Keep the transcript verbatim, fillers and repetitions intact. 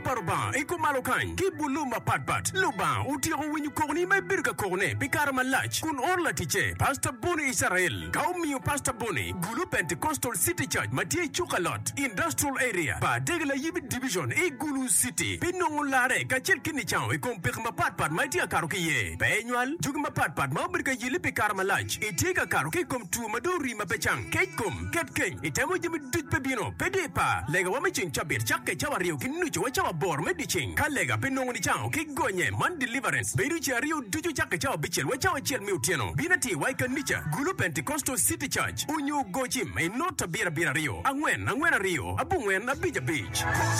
Baroba, Eko Malokan, Kibuluma Patpat, Luba, Utio Winu Koni, my Birka Kone, Pikarama Lach, Kun Orla Tiche, Pastor Boni Israel, Gaumio Pastor Boni, Gulu Pentecostal City Church, Matia Chukalot, Industrial Area, Pa Degla Yibit Division, E Gulu City, Pinong Lare, Kachel Kinichao, E Kompekma Patpat, Matia Karuki, Penual, Jugma Patpat, Mabrika Yilipi Karama Lach, E Tega Karuki come to Maduri Mapechang, Kate Kum, Ket King, E Tamo Jimmy Dut Pebino, Pedepa, Lega Wamaching Chabir, Chaka Chawario, Kinucho, Chawa Bor, Mediching, Kalega, Pinong Chao, Kigonye, Man Deliverance, Berucha Rio, Duju Chaka Chow Bichel, Wachawa Chel Mutiano, Binati, Waika Nicha, Gulu Pentecostal City Church, Unyo Gojim, and not a Bira Bira Rio, Angwen, Angwena Rio, Abungwen, Abija Beach.